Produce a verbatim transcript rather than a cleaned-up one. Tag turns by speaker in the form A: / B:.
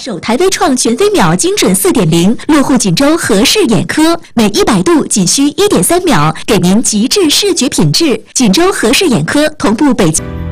A: 首台微创全飞秒精准 四点零 落户锦州和氏眼科，每一百度仅需 一点三秒，给您极致视觉品质。锦州和氏眼科同步北京。